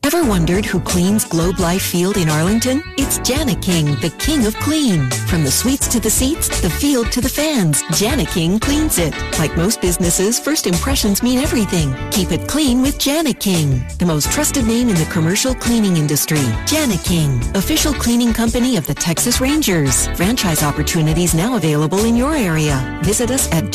Ever wondered who cleans Globe Life Field in Arlington? It's Jani-King, the king of clean. From the suites to the seats, the field to the fans, Jani-King cleans it. Like most businesses, first impressions mean everything. Keep it clean with Jani-King, the most trusted name in the commercial cleaning industry. Jani-King, official cleaning company of the Texas Rangers. Franchise opportunities now available in your area. Visit us at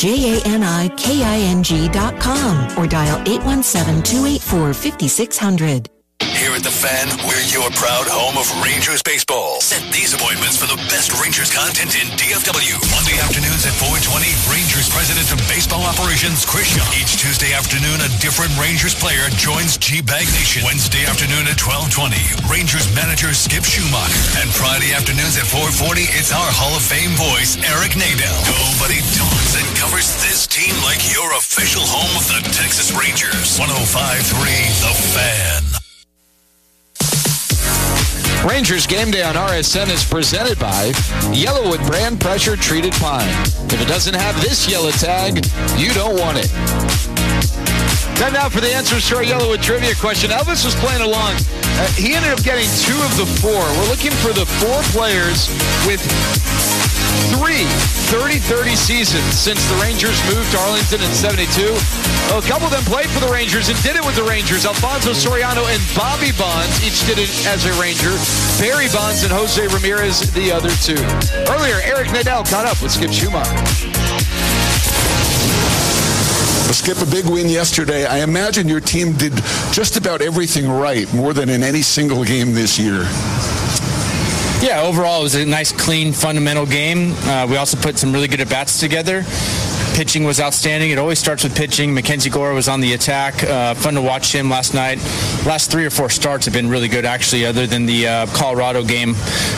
JANIKING.com or dial 817-284-5600. Here at The Fan, we're your proud home of Rangers baseball. Set these appointments for the best Rangers content in DFW. Monday afternoons at 4:20, Rangers President of Baseball Operations, Chris Young. Each Tuesday afternoon, a different Rangers player joins G-Bag Nation. Wednesday afternoon at 12:20, Rangers manager Skip Schumacher. And Friday afternoons at 4:40, it's our Hall of Fame voice, Eric Nadel. Nobody talks and covers this team like your official home of the Texas Rangers. 105.3 The Fan. Rangers Game Day on RSN is presented by Yellowwood brand pressure treated pine. If it doesn't have this yellow tag, you don't want it. Time now for the answers to our Yellowwood trivia question. Elvis was playing along. He ended up getting 2 of the 4. We're looking for the 4 players with 3 30-30 seasons since the Rangers moved to Arlington in 72. A couple of them played for the Rangers and did it with the Rangers. Alfonso Soriano and Bobby Bonds each did it as a Ranger. Barry Bonds and Jose Ramirez, the other 2. Earlier, Eric Nadel caught up with Skip Schumacher. Well, Skip, a big win yesterday. I imagine your team did just about everything right, more than in any single game this year. Yeah, overall it was a nice, clean, fundamental game. We also put some really good at-bats together. Pitching was outstanding. It always starts with pitching. Mackenzie Gore was on the attack. Fun to watch him last night. Last 3 or 4 starts have been really good, actually, other than the Colorado game.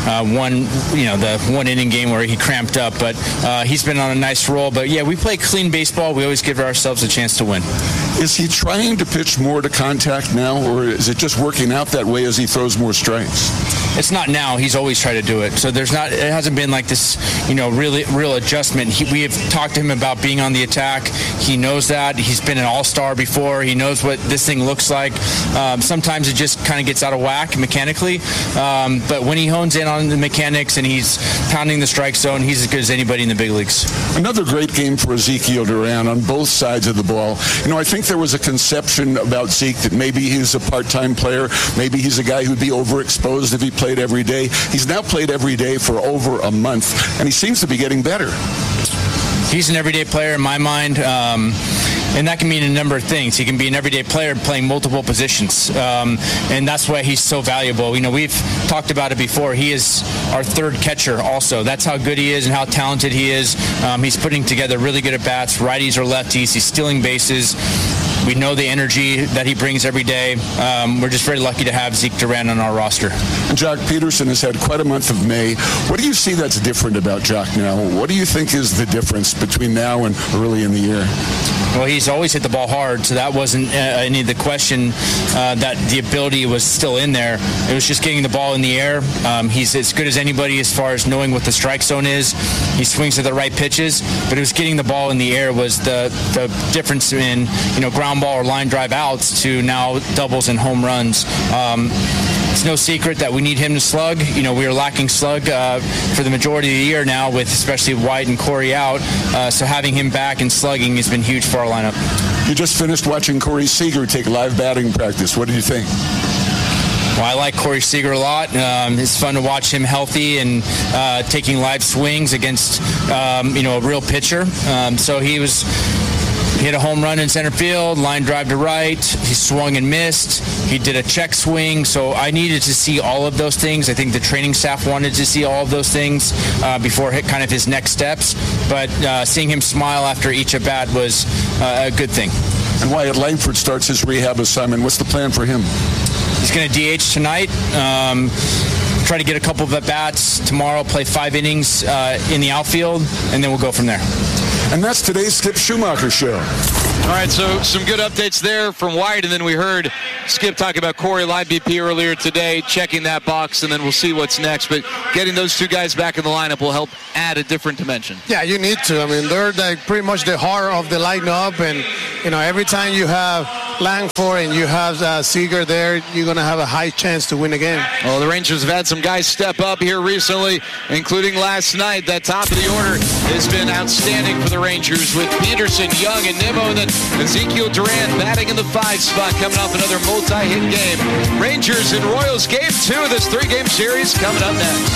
The 1-inning game where he cramped up. But he's been on a nice roll. But, yeah, we play clean baseball. We always give ourselves a chance to win. Is he trying to pitch more to contact now, or is it just working out that way as he throws more strikes? It's not now. He's always tried to do it. So it hasn't been like this, real adjustment. We have talked to him about being on the attack. He knows that. He's been an all-star before. He knows what this thing looks like. Sometimes it just kind of gets out of whack mechanically. But when he hones in on the mechanics and he's pounding the strike zone, he's as good as anybody in the big leagues. Another great game for Ezekiel Duran on both sides of the ball. I think there was a conception about Zeke that maybe he's a part-time player. Maybe he's a guy who'd be overexposed if he played every day. He's now played every day for over a month, and he seems to be getting better. He's an everyday player in my mind, and that can mean a number of things. He can be an everyday player playing multiple positions, and that's why he's so valuable. We've talked about it before. He is our 3rd catcher also. That's how good he is and how talented he is. He's putting together really good at-bats, righties or lefties. He's stealing bases. We know the energy that he brings every day. We're just very lucky to have Zeke Duran on our roster. Jock Peterson has had quite a month of May. What do you see that's different about Jock now? What do you think is the difference between now and early in the year? Well, he's always hit the ball hard, so that wasn't any of the question that the ability was still in there. It was just getting the ball in the air. He's as good as anybody as far as knowing what the strike zone is. He swings to the right pitches, but it was getting the ball in the air was the difference in ground ball or line drive outs to now doubles and home runs. It's no secret that we need him to slug. We are lacking slug for the majority of the year now, with especially White and Corey out. So having him back and slugging has been huge for our lineup. You just finished watching Corey Seager take live batting practice. What did you think? Well, I like Corey Seager a lot. It's fun to watch him healthy and taking live swings against a real pitcher. So he hit a home run in center field, line drive to right. He swung and missed. He did a check swing. So I needed to see all of those things. I think the training staff wanted to see all of those things before kind of his next steps. But seeing him smile after each at-bat was a good thing. And Wyatt Langford starts his rehab assignment. What's the plan for him? He's going to DH tonight. Try to get a couple of at-bats tomorrow, play 5 innings in the outfield, and then we'll go from there. And that's today's Skip Schumacher Show. All right, so some good updates there from Wyatt, and then we heard Skip talk about Corey live BP earlier today, checking that box, and then we'll see what's next. But getting those 2 guys back in the lineup will help add a different dimension. Yeah, you need to. I mean, they're pretty much the heart of the lineup, and every time you have Langford and you have Seager there, you're going to have a high chance to win the game. Well, the Rangers have had some guys step up here recently, including last night. That top of the order has been outstanding for the Rangers with Peterson, Young, and Nimmo, and then Ezekiel Duran batting in the 5 spot, coming off another multi-hit game. Rangers and Royals game 2 of this 3-game series coming up next.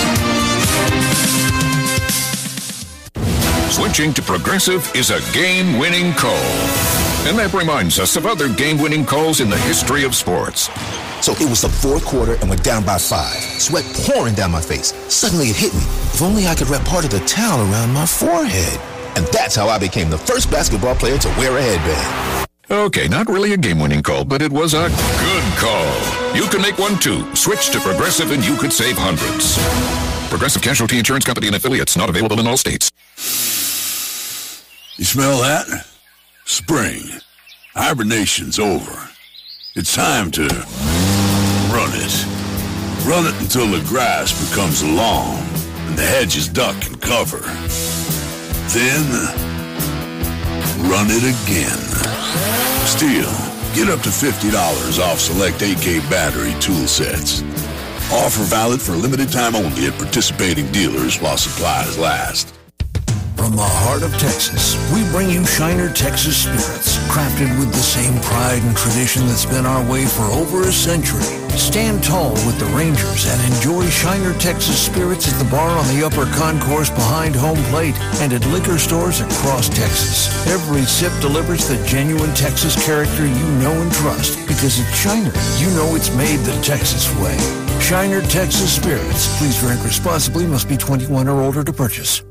Switching to Progressive is a game-winning call. And that reminds us of other game-winning calls in the history of sports. So it was the fourth quarter and we're down by 5. Sweat pouring down my face. Suddenly it hit me. If only I could wrap part of the towel around my forehead. And that's how I became the first basketball player to wear a headband. Okay, not really a game-winning call, but it was a good call. You can make one too. Switch to Progressive and you could save hundreds. Progressive Casualty Insurance Company and affiliates, not available in all states. You smell that? Spring. Hibernation's over. It's time to run it. Run it until the grass becomes long and the hedges duck and cover. Then, run it again. Still, get up to $50 off select AK battery tool sets. Offer valid for a limited time only at participating dealers while supplies last. From the heart of Texas, we bring you Shiner Texas Spirits, crafted with the same pride and tradition that's been our way for over a century. Stand tall with the Rangers and enjoy Shiner Texas Spirits at the bar on the Upper Concourse behind home plate and at liquor stores across Texas. Every sip delivers the genuine Texas character you know and trust, because at Shiner, you know it's made the Texas way. Shiner Texas Spirits. Please drink responsibly. Must be 21 or older to purchase.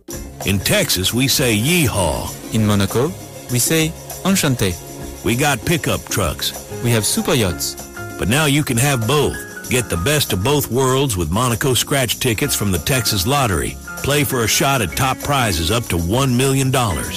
In Texas, we say yeehaw. In Monaco, we say enchanté. We got pickup trucks. We have super yachts. But now you can have both. Get the best of both worlds with Monaco scratch tickets from the Texas Lottery. Play for a shot at top prizes up to $1 million.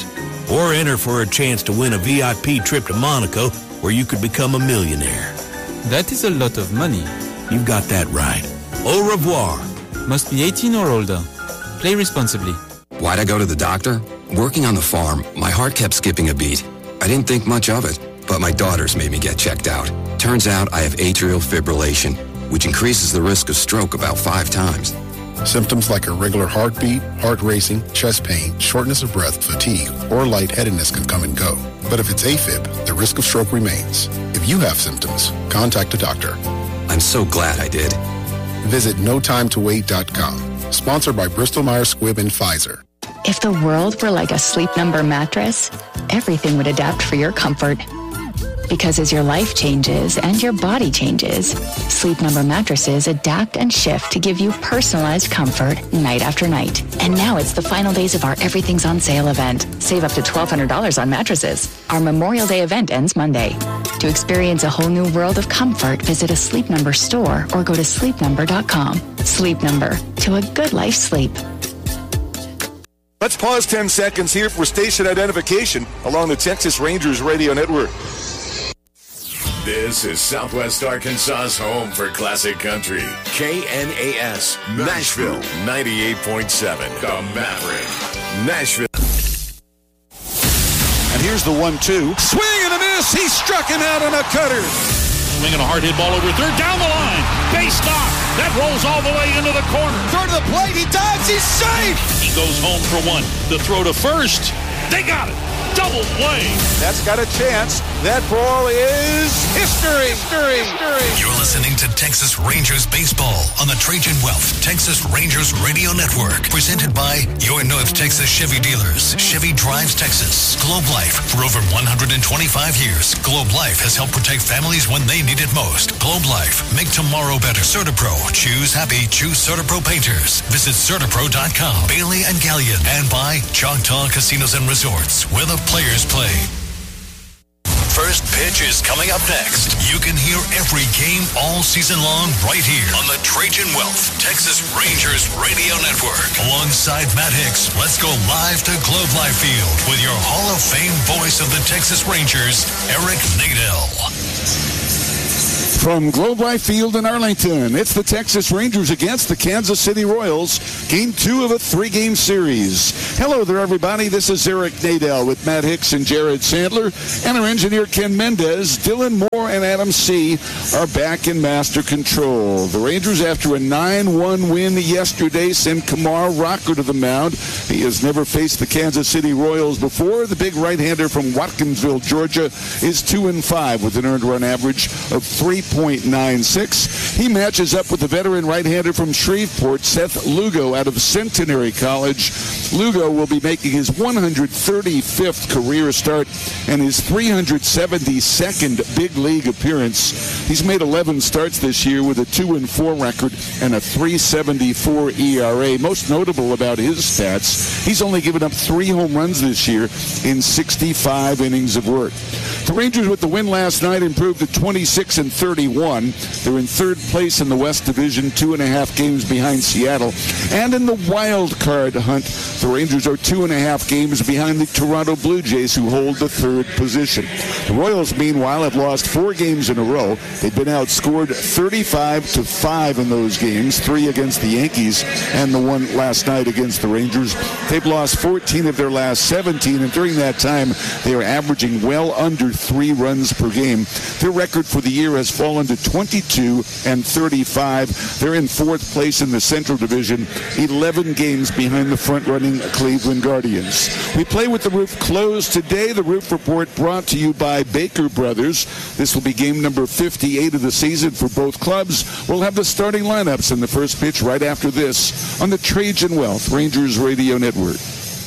Or enter for a chance to win a VIP trip to Monaco where you could become a millionaire. That is a lot of money. You've got that right. Au revoir. Must be 18 or older. Play responsibly. Why'd I go to the doctor? Working on the farm, my heart kept skipping a beat. I didn't think much of it, but my daughters made me get checked out. Turns out I have atrial fibrillation, which increases the risk of stroke about 5 times. Symptoms like irregular heartbeat, heart racing, chest pain, shortness of breath, fatigue, or lightheadedness can come and go. But if it's AFib, the risk of stroke remains. If you have symptoms, contact a doctor. I'm so glad I did. Visit NoTimeToWait.com. Sponsored by Bristol-Myers Squibb and Pfizer. If the world were like a Sleep Number mattress, everything would adapt for your comfort. Because as your life changes and your body changes, Sleep Number mattresses adapt and shift to give you personalized comfort night after night. And now it's the final days of our Everything's on Sale event. Save up to $1,200 on mattresses. Our Memorial Day event ends Monday. To experience a whole new world of comfort, visit a Sleep Number store or go to sleepnumber.com. Sleep Number, to a good life sleep. Let's pause 10 seconds here for station identification along the Texas Rangers radio network. This is Southwest Arkansas's home for classic country. KNAS, Nashville, 98.7. The Maverick, Nashville. And here's the 1-2. Swing and a miss. He struck him out on a cutter. Swinging a hard hit ball over third, down the line. Base knock. That rolls all the way into the corner. Throw to the plate. He dives. He's safe. He goes home for 1. The throw to first. They got it. Double play. That's got a chance. That ball is history. You're listening to Texas Rangers baseball on the Trajan Wealth Texas Rangers Radio Network. Presented by your North Texas Chevy dealers. Chevy drives Texas. Globe Life. For over 125 years, Globe Life has helped protect families when they need it most. Globe Life. Make tomorrow better. CertaPro. Choose happy. Choose CertaPro painters. Visit CertaPro.com. Bailey and Gallion. And by Choctaw Casinos and Resorts, where the players play. First pitch is coming up next. You can hear every game all season long right here on the Trajan Wealth Texas Rangers Radio Network. Alongside Matt Hicks, let's go live to Globe Life Field with your Hall of Fame voice of the Texas Rangers, Eric Nadel. From Globe Life Field in Arlington, it's the Texas Rangers against the Kansas City Royals, Game 2 of a 3-game series. Hello there, everybody. This is Eric Nadel with Matt Hicks and Jared Sandler, and our engineer Ken Mendez. Dylan Moore and Adam C. are back in master control. The Rangers, after a 9-1 win yesterday, send Kumar Rocker to the mound. He has never faced the Kansas City Royals before. The big right-hander from Watkinsville, Georgia, is 2-5 with an earned run average of 3.96. He matches up with the veteran right-hander from Shreveport, Seth Lugo, out of Centenary College. Lugo will be making his 135th career start and his 372nd big league appearance. He's made 11 starts this year with a 2-4 record and a 3.74 ERA. Most notable about his stats, he's only given up 3 home runs this year in 65 innings of work. The Rangers, with the win last night, improved to 26-31. They're in third place in the West Division, 2.5 games behind Seattle. And in the wild card hunt, the Rangers are 2.5 games behind the Toronto Blue Jays, who hold the third position. The Royals, meanwhile, have lost 4 games in a row. They've been outscored 35-5 in those games, 3 against the Yankees and the one last night against the Rangers. They've lost 14 of their last 17, and during that time, they are averaging well under 3 runs per game. Their record for the year has fallen to 22-35. They're in 4th place in the Central Division, 11 games behind the front-running Cleveland Guardians. We play with the roof closed today. The Roof Report brought to you by Baker Brothers. This will be game number 58 of the season for both clubs. We'll have the starting lineups in the first pitch right after this on the Trajan Wealth Rangers Radio Network.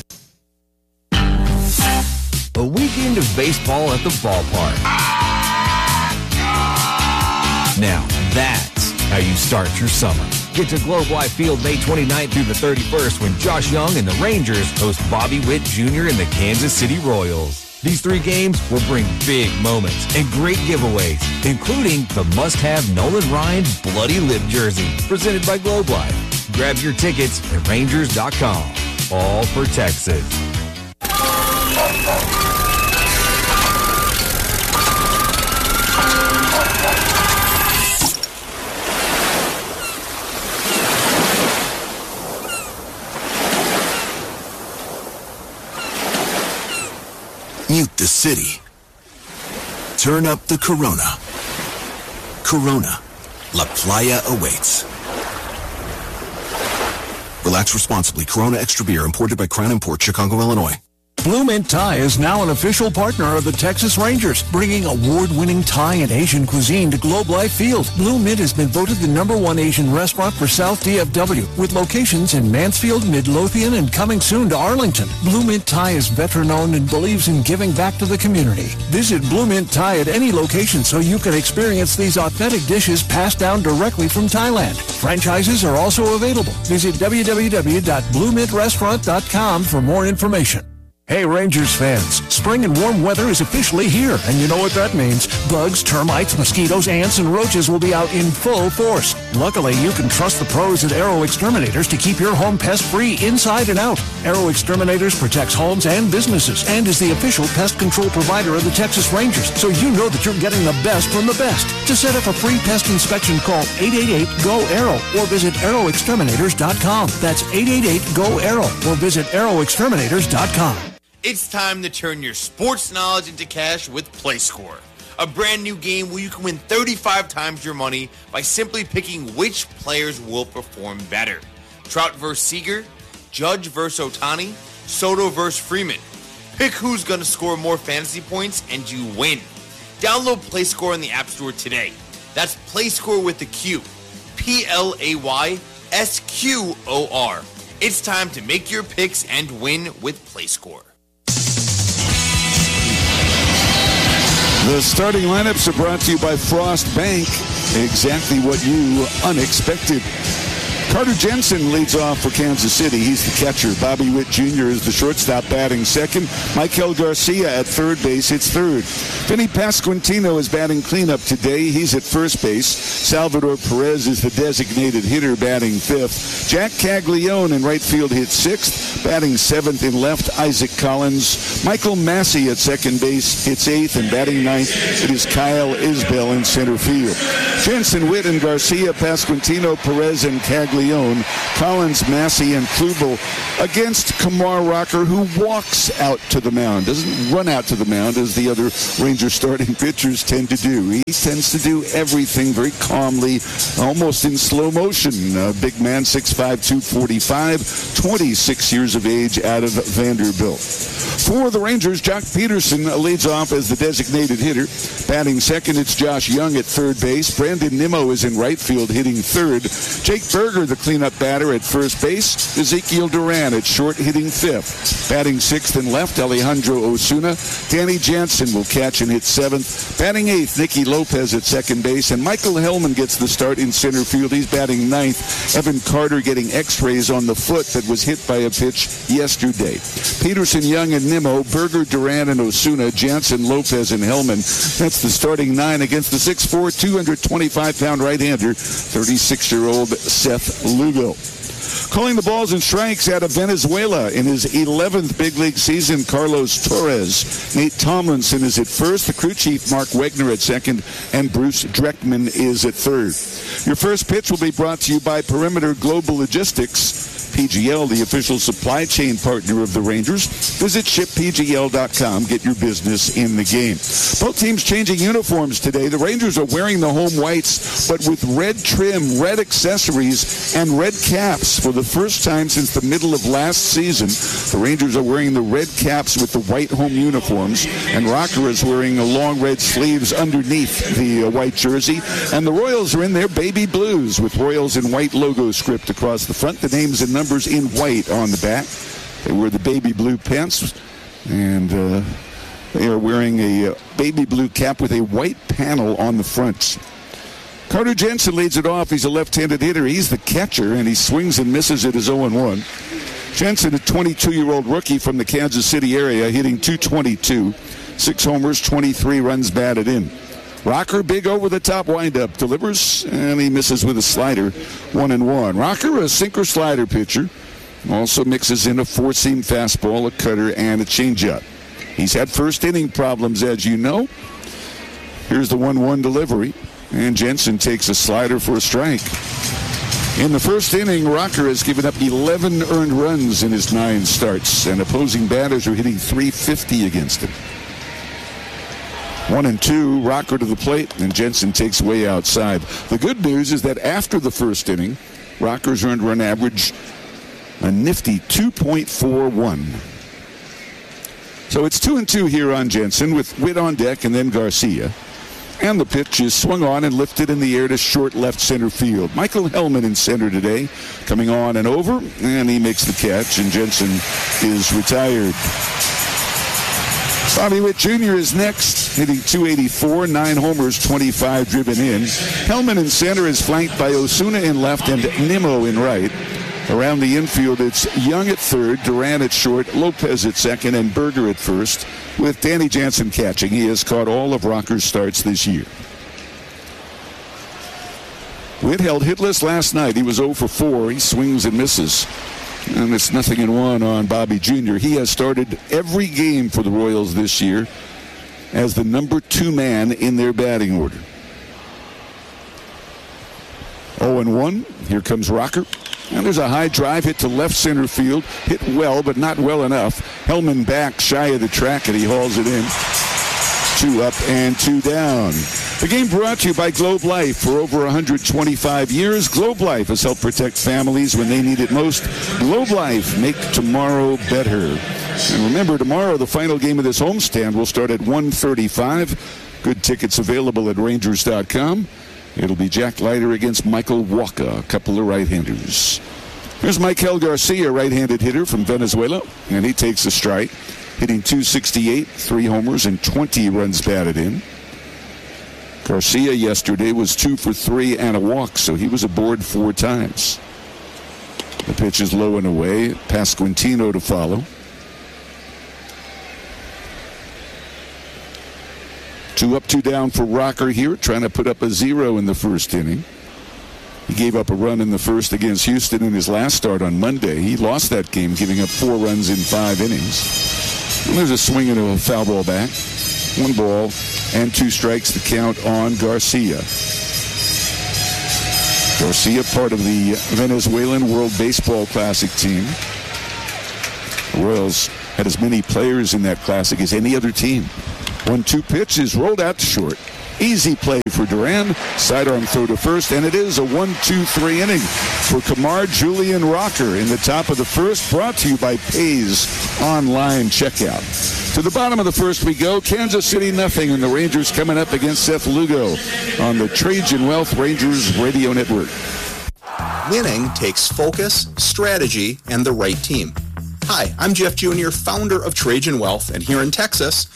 A weekend of baseball at the ballpark. Now, that's how you start your summer. Get to Globe Life Field May 29th through the 31st when Josh Young and the Rangers host Bobby Witt Jr. and the Kansas City Royals. These 3 games will bring big moments and great giveaways, including the must-have Nolan Ryan Bloody Lip jersey, presented by Globe Life. Grab your tickets at Rangers.com. All for Texas. Mute the city. Turn up the Corona. Corona. La Playa awaits. Relax responsibly. Corona Extra Beer, imported by Crown Import, Chicago, Illinois. Blue Mint Thai is now an official partner of the Texas Rangers, bringing award-winning Thai and Asian cuisine to Globe Life Field. Blue Mint has been voted the #1 Asian restaurant for South DFW, with locations in Mansfield, Midlothian, and coming soon to Arlington. Blue Mint Thai is veteran-owned and believes in giving back to the community. Visit Blue Mint Thai at any location so you can experience these authentic dishes passed down directly from Thailand. Franchises are also available. Visit www.bluemintrestaurant.com for more information. Hey Rangers fans, spring and warm weather is officially here, and you know what that means. Bugs, termites, mosquitoes, ants, and roaches will be out in full force. Luckily, you can trust the pros at Aero Exterminators to keep your home pest-free inside and out. Aero Exterminators protects homes and businesses and is the official pest control provider of the Texas Rangers, so you know that you're getting the best from the best. To set up a free pest inspection, call 888-GO-AERO or visit AeroExterminators.com. That's 888-GO-AERO or visit AeroExterminators.com. It's time to turn your sports knowledge into cash with PlayScore, a brand new game where you can win 35 times your money by simply picking which players will perform better. Trout versus Seager, Judge versus Ohtani, Soto versus Freeman. Pick who's going to score more fantasy points and you win. Download PlayScore in the App Store today. That's PlayScore with a Q. PLAYSQOR. It's time to make your picks and win with PlayScore. The starting lineups are brought to you by Frost Bank. Exactly what you unexpected. Carter Jensen leads off for Kansas City. He's the catcher. Bobby Witt Jr. is the shortstop batting second. Maikel Garcia at third base hits third. Vinny Pasquantino is batting cleanup today. He's at first base. Salvador Perez is the designated hitter batting fifth. Jack Caglione in right field hits sixth. Batting seventh in left, Isaac Collins. Michael Massey at second base hits eighth. And batting ninth, it is Kyle Isbell in center field. Jensen, Witt, and Garcia, Pasquantino, Perez, and Caglione, Collins, Massey, and Klubal against Kumar Rocker, who walks out to the mound. Doesn't run out to the mound as the other Ranger starting pitchers tend to do. He tends to do everything very calmly, almost in slow motion. Big man, 6'5", 245, 26 years of age out of Vanderbilt. For the Rangers, Jock Peterson leads off as the designated hitter. Batting second, it's Josh Young at third base. Brandon Nimmo is in right field hitting third. Jake Berger, the cleanup batter, at first base. Ezekiel Duran at short hitting fifth. Batting sixth and left, Alejandro Osuna. Danny Jansen will catch and hit seventh. Batting eighth, Nicky Lopez at second base. And Michael Hellman gets the start in center field. He's batting ninth. Evan Carter getting x-rays on the foot that was hit by a pitch yesterday. Peterson, Young, and Nimmo, Berger, Duran, and Osuna, Jansen, Lopez, and Hellman. That's the starting nine against the 6'4", 225-pound right-hander, 36-year-old Seth Lugo. Calling the balls and strikes out of Venezuela in his 11th big league season, Carlos Torres. Nate Tomlinson is at first, the crew chief Mark Wegner at second, and Bruce Dreckman is at third. Your first pitch will be brought to you by Perimeter Global Logistics. PGL, the official supply chain partner of the Rangers. Visit shippgl.com. Get your business in the game. Both teams changing uniforms today. The Rangers are wearing the home whites, but with red trim, red accessories, and red caps. For the first time since the middle of last season, the Rangers are wearing the red caps with the white home uniforms, and Rocker is wearing long red sleeves underneath the white jersey. And the Royals are in their baby blues with Royals in white logo script across the front. The names and numbers in white on the back. They wear the baby blue pants, and they are wearing a baby blue cap with a white panel on the front. Carter Jensen leads it off. He's a left-handed hitter. He's the catcher, and he swings and misses at his 0-1. Jensen, a 22-year-old rookie from the Kansas City area, hitting .222, 6 homers, 23 runs batted in. Rocker, big over-the-top windup, delivers, and he misses with a slider, 1-1. Rocker, a sinker-slider pitcher, also mixes in a four-seam fastball, a cutter, and a changeup. He's had first-inning problems, as you know. Here's the 1-1 delivery, and Jensen takes a slider for a strike. In the first inning, Rocker has given up 11 earned runs in his 9 starts, and opposing batters are hitting .350 against him. 1-2, Rocker to the plate, and Jensen takes away outside. The good news is that after the first inning, Rocker's earned run average a nifty 2.41. So it's 2-2 here on Jensen with Witt on deck and then Garcia. And the pitch is swung on and lifted in the air to short left center field. Michael Hellman in center today, coming on and over, and he makes the catch, and Jensen is retired. Bobby Witt Jr. is next, hitting .284, 9 homers, 25 driven in. Hellman in center is flanked by Osuna in left and Nimmo in right. Around the infield, it's Young at third, Duran at short, Lopez at second, and Berger at first, with Danny Jansen catching. He has caught all of Rocker's starts this year. Witt held hitless last night. He was 0 for 4. He swings and misses. And it's 0-1 on Bobby Jr. He has started every game for the Royals this year as the number 2 man in their batting order. 0-1. Here comes Rocker. And there's a high drive hit to left center field. Hit well, but not well enough. Hellman back shy of the track, and he hauls it in. 2 up and 2 down. The game brought to you by Globe Life. For over 125 years, Globe Life has helped protect families when they need it most. Globe Life, make tomorrow better. And remember, tomorrow the final game of this homestand will start at 1:35. Good tickets available at Rangers.com. It'll be Jack Leiter against Michael Wacha, a couple of right-handers. Here's Maikel Garcia, right-handed hitter from Venezuela, and he takes a strike, hitting .268, 3 homers, and 20 runs batted in. Garcia yesterday was 2 for 3 and a walk, so he was aboard 4 times. The pitch is low and away. Pasquantino to follow. 2 up, 2 down for Rocker here, trying to put up a 0 in the first inning. He gave up a run in the first against Houston in his last start on Monday. He lost that game, giving up 4 runs in 5 innings. And there's a swing and a foul ball back. 1 ball and 2 strikes to count on Garcia. Garcia, part of the Venezuelan World Baseball Classic team. The Royals had as many players in that classic as any other team. 1-2 pitch is rolled out to short. Easy play for Duran. Sidearm throw to first, and it is a 1-2-3 inning for Kamar Julian Rocker in the top of the first, brought to you by Pays Online Checkout. To the bottom of the first we go. Kansas City nothing, and the Rangers coming up against Seth Lugo on the Trajan Wealth Rangers Radio Network. Winning takes focus, strategy, and the right team. Hi, I'm Jeff Jr., founder of Trajan Wealth, and here in Texas,